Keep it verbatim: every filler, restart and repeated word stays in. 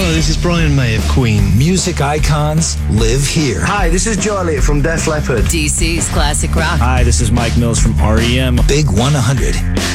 Hello, this is Brian May of Queen. Music icons live here. Hi, this is Joe Elliott from Def Leppard. D C's Classic Rock. Hi, this is Mike Mills from R E M. Big one hundred.